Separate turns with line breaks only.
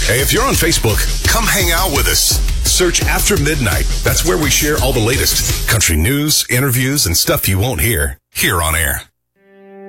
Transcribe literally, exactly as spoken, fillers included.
Hey, if you're on Facebook, come hang out with us. Search After Midnight. That's where we share all the latest country news, interviews, and stuff you won't hear here on air.